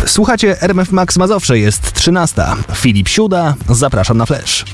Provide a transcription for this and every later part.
Słuchacie RMF Max Mazowsze, jest 13. Filip Siuda, zapraszam na Flash.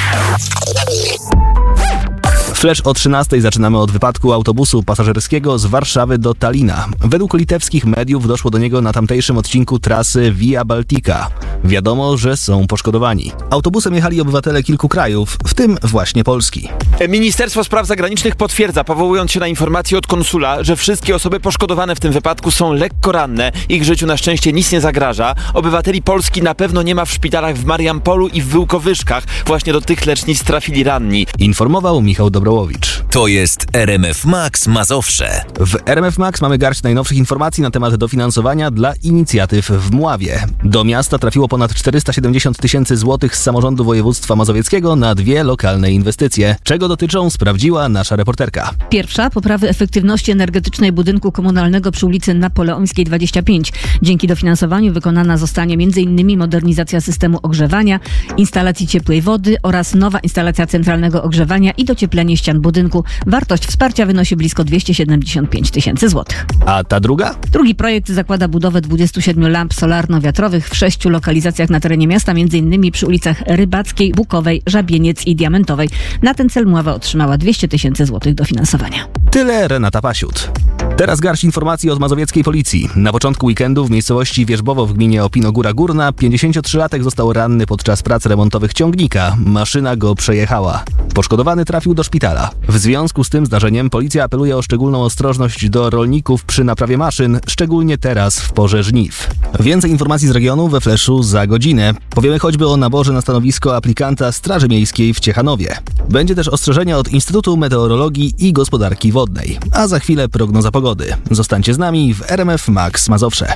Flash o 13 zaczynamy od wypadku autobusu pasażerskiego z Warszawy do Talina. Według litewskich mediów doszło do niego na tamtejszym odcinku trasy Via Baltica. Wiadomo, że są poszkodowani. Autobusem jechali obywatele kilku krajów, w tym właśnie Polski. Ministerstwo Spraw Zagranicznych potwierdza, powołując się na informacje od konsula, że wszystkie osoby poszkodowane w tym wypadku są lekko ranne. Ich życiu na szczęście nic nie zagraża. Obywateli Polski na pewno nie ma w szpitalach w Mariampolu i w Wyłkowyszkach. Właśnie do tych lecznic trafili ranni. Informował Michał Dobrołowicz. To jest RMF Max Mazowsze. W RMF Max mamy garść najnowszych informacji na temat dofinansowania dla inicjatyw w Mławie. Do miasta trafiło ponad 470 000 złotych z samorządu województwa mazowieckiego na 2 lokalne inwestycje. Czego dotyczą, sprawdziła nasza reporterka. Pierwsza, poprawy efektywności energetycznej budynku komunalnego przy ulicy Napoleońskiej 25. Dzięki dofinansowaniu wykonana zostanie m.in. modernizacja systemu ogrzewania, instalacji ciepłej wody oraz nowa instalacja centralnego ogrzewania i docieplenie ścian budynku. Wartość wsparcia wynosi blisko 275 000 złotych. A ta druga? Drugi projekt zakłada budowę 27 lamp solarno-wiatrowych w 6 lokalizacjach na terenie miasta, m.in. przy ulicach Rybackiej, Bukowej, Żabieniec i Diamentowej. Na ten cel Mława otrzymała 200 000 złotych dofinansowania. Tyle Renata Pasiut. Teraz garść informacji od mazowieckiej policji. Na początku weekendu w miejscowości Wierzbowo w gminie Opinogóra Górna 53-latek został ranny podczas prac remontowych ciągnika. Maszyna go przejechała. Poszkodowany trafił do szpitala. W związku z tym zdarzeniem policja apeluje o szczególną ostrożność do rolników przy naprawie maszyn, szczególnie teraz w porze żniw. Więcej informacji z regionu we Flashu za godzinę. Powiemy choćby o naborze na stanowisko aplikanta Straży Miejskiej w Ciechanowie. Będzie też ostrzeżenie od Instytutu Meteorologii i Gospodarki Wodnej. A za chwilę prognoza pogody. Zostańcie z nami w RMF Max Mazowsze.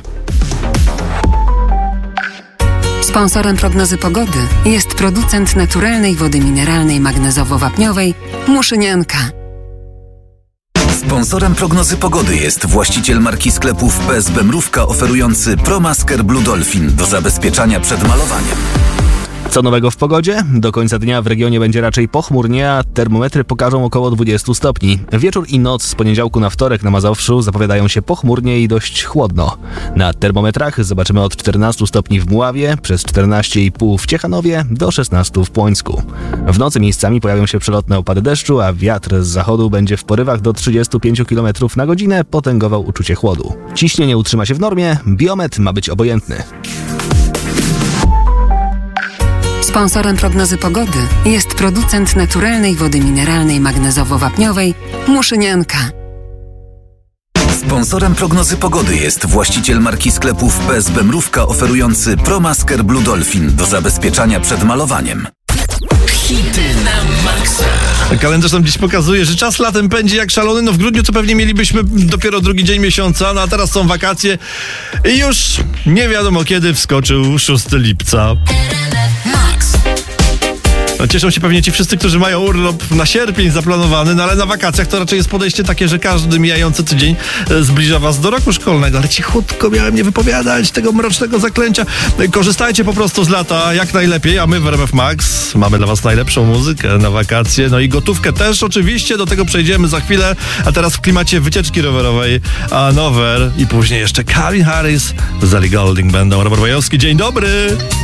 Sponsorem prognozy pogody jest producent naturalnej wody mineralnej magnezowo-wapniowej Muszynianka. Sponsorem prognozy pogody jest właściciel marki sklepów PSB Mrówka oferujący ProMasker Blue Dolphin do zabezpieczania przed malowaniem. Co nowego w pogodzie? Do końca dnia w regionie będzie raczej pochmurnie, a termometry pokażą około 20 stopni. Wieczór i noc z poniedziałku na wtorek na Mazowszu zapowiadają się pochmurnie i dość chłodno. Na termometrach zobaczymy od 14 stopni w Mławie, przez 14,5 w Ciechanowie do 16 w Płońsku. W nocy miejscami pojawią się przelotne opady deszczu, a wiatr z zachodu będzie w porywach do 35 km na godzinę potęgował uczucie chłodu. Ciśnienie utrzyma się w normie, biometr ma być obojętny. Sponsorem prognozy pogody jest producent naturalnej wody mineralnej magnezowo-wapniowej Muszynianka. Sponsorem prognozy pogody jest właściciel marki sklepów PSB Mrówka oferujący ProMasker Blue Dolphin do zabezpieczania przed malowaniem. Hity na maksa. Kalendarz nam dziś pokazuje, że czas latem pędzi jak szalony. No w grudniu to pewnie mielibyśmy dopiero drugi dzień miesiąca, no a teraz są wakacje i już nie wiadomo kiedy wskoczył 6 lipca. No, cieszą się pewnie ci wszyscy, którzy mają urlop na sierpień zaplanowany, no ale na wakacjach to raczej jest podejście takie, że każdy mijający tydzień zbliża was do roku szkolnego. Ale cichutko miałem nie wypowiadać tego mrocznego zaklęcia. Korzystajcie po prostu z lata jak najlepiej, a my w RMF Max mamy dla was najlepszą muzykę na wakacje, no i gotówkę też oczywiście, do tego przejdziemy za chwilę, a teraz w klimacie wycieczki rowerowej Hanover i później jeszcze Calvin Harris, Ellie Goulding będą. Robert Wojewski, dzień dobry!